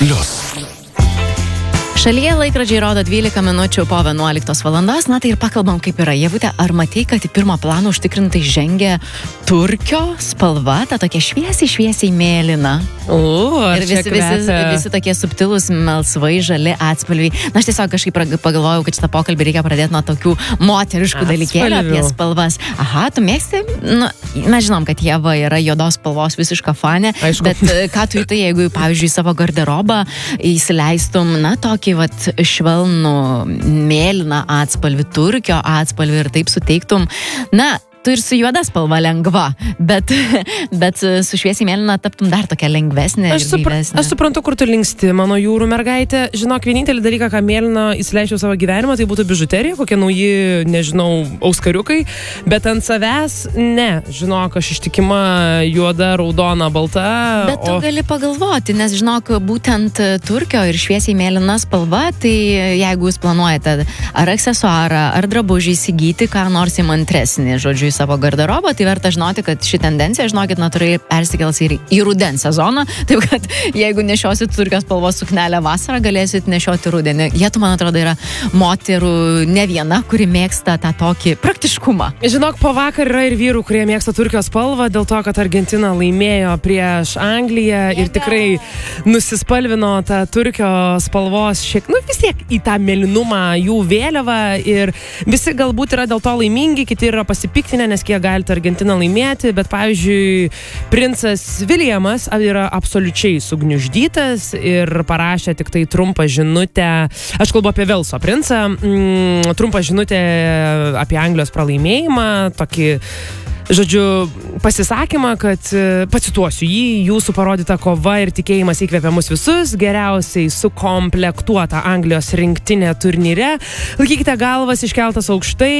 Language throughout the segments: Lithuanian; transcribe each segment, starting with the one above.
Šalyje laikrodžiai rodo 12 minučių po 11 valandos. Na tai ir pakalbam, kaip yra. Ievute, ar matei, kad į pirmą planą užtikrintai žengia turkio spalva, ta tokia šviesiai mėlyna? Ir visi tokie subtilūs, melsvai, žali atspalviai. Na, aš tiesiog kažkaip pagalvojau, kad šitą pokalbį reikia pradėti nuo tokių moteriškų dalykėlių apie spalvas. Aha, tu mėgsti? Nu, mes žinom, kad Ieva yra juodos spalvos visiška fanė. Aišku. Bet ką tu į tai, jeigu, pavyzdžiui, savo garderobą įsileistum, na, tokį švelnų mėlyną atspalvį, turkio atspalvį ir taip suteiktum, na, tu ir su juoda spalva lengva, bet su šviesiai mėlyna taptum dar tokia lengvesnė ir gyvesnė. Aš suprantu, kur tu linksti, mano jūrų mergaitė. Žinok, vienintelį dalyką, ką mėlyną įsileisčiau savo gyvenimą, tai būtų bižuterija, kokie nauji, nežinau, auskariukai, bet ant savęs ne. Žinok, aš ištikima juoda, raudona, balta. Bet tu gali pagalvoti, nes žinok, būtent turkio ir šviesiai mėlyna spalva, tai jeigu jūs planuojate ar aksesuarą, ar drabužį įsigyti, ką nors įmantresnį, žodžiu, į savo garderobą, tai verta žinoti, kad ši tendencija, žinokit, natūraliai persikels ir į rudens sezoną, taip kad jeigu nešiosit turkios spalvos suknelę vasarą, galėsit nešioti rudenį. Jie, man atrodo, yra moterų ne viena, kuri mėgsta tą tokį praktiškumą. Žinok, po vakar yra ir vyrų, kurie mėgsta turkios spalvą, dėl to, kad Argentina laimėjo prieš Angliją ir tikrai nusispalvino tą turkio spalvos šiek, vis tiek į tą mėlynumą jų vėliavą ir visi galbūt yra dėl to laimingi, kiti yra pasipiktinę, nes kiek galite Argentiną laimėti, bet pavyzdžiui, princas Williamas yra absoliučiai sugniuždytas ir parašė tik tai trumpą žinutę, aš kalbu apie Velso princą, trumpą žinutę apie Anglijos pralaimėjimą, tokį žodžiu, pasisakymą, kad pacituosiu jį, jūsų parodyta kova ir tikėjimas įkvėpia mus visus, geriausiai sukomplektuota Anglijos rinktinė turnyre. Laikykite galvas iškeltas aukštai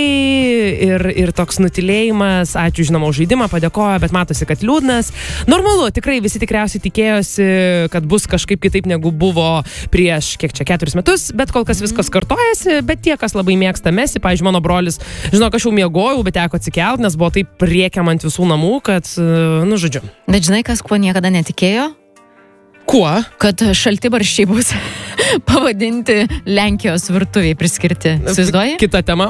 ir toks nutilėjimas, ačiū žinoma už žaidimą, padėkojo, bet matosi, kad liūdnas. Normalu, tikrai visi tikriausiai tikėjosi, kad bus kažkaip kitaip negu buvo prieš, 4 metus, bet kol kas viskas kartojasi, bet tie, kas labai mėgsta Messi, pavyzdžiui, mano brolis, žinok, aš jau miegojau, bet teko atsikelt, nes buvo taip rėkiam ant visų namų, kad, žodžiu. Bet žinai, kas kuo niekada netikėjo? Kuo? Kad šaltibarščiai bus pavadinti Lenkijos virtuviai priskirti. Suizduoji? Kita tema.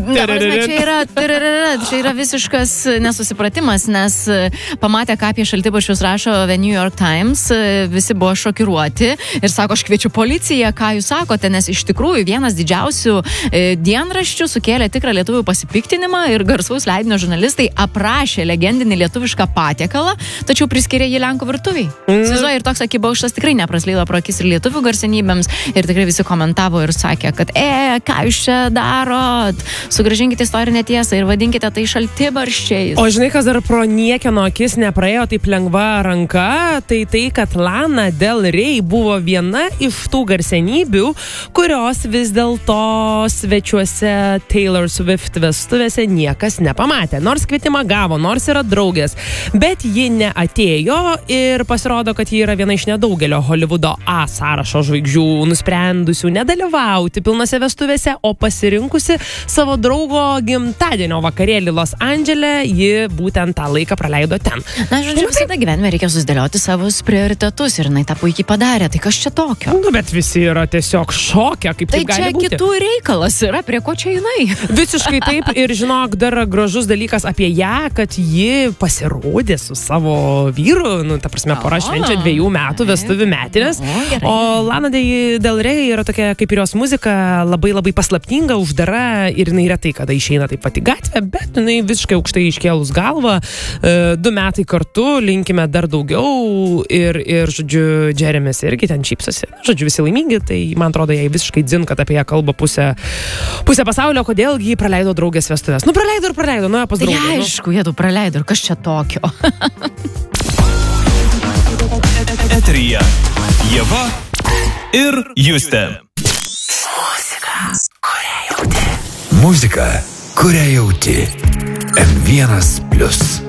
Čia yra visiškas nesusipratimas, nes pamatę, ką apie šaltibarščius rašo The New York Times, visi buvo šokiruoti ir sako, aš kviečiu policiją, ką jūs sakote, nes iš tikrųjų vienas didžiausių dienraščių sukėlė tikrą lietuvių pasipiktinimą ir garsaus leidinio žurnalistai aprašė legendinį lietuvišką patiekalą, tačiau priskyrė jį Lenkų virtuviai. Suizduoji, ir toks akibauštas tikrai nepraslydo pro akis ir lietuvių garsenybėms ir tikrai visi komentavo ir sakė, kad ką jūs čia darot? Sugrąžinkite istorinę tiesą ir vadinkite tai šaltibarščiais. O žinai, kas dar pro niekieno akis nepraėjo taip lengva ranka, tai tai, kad Lana Del Rey buvo viena iš tų garsenybių, kurios vis dėlto svečiuose Taylor Swift vestuvėse niekas nepamatė. Nors kvietimą gavo, nors yra draugės, bet ji neatėjo ir pasirodo, kad ji yra viena iš nedaugelio Hollywoodo A sąrašo žvaigždžių nusprendusių nedalyvauti pilnose vestuvėse, o pasirinkusi savo draugo gimtadienio vakarėlį Los Andžele, ji būtent tą laiką praleido ten. Na, žodžiu, visada gyvenime reikia susidėlioti savus prioritetus ir jinai tą puikiai padarė. Tai kas čia tokio? Bet visi yra tiesiog šokę, kaip tai gali būti. Tai čia kitų reikalas yra, prie ko čia jinai? Visiškai taip ir žinok, dar gražus dalykas apie ją, kad ji pasirodė su savo vyru, ta prasme, pora švenčia 2 metų vestuvių metinės, o Lana Del Rey yra tokia, kaip ir jos muzika, labai labai paslaptinga, uždara ir jinai retai kada išeina taip pat į gatvę, bet jinai visiškai aukštai iškėlus galvą, 2 metai kartu, linkime dar daugiau ir žodžiu, Jeremis irgi ten šypsosi, žodžiu, visi laimingi, tai man atrodo, jai visiškai dzin, kad apie ją kalba pusę pasaulio, kodėl ji praleido draugės vestuvės. Praleido, pas draugę. Tai aišku, jie tu praleido ir kas čia tokio. Eteryje Ieva ir Justė. Muzika, kurią jauti. M1+.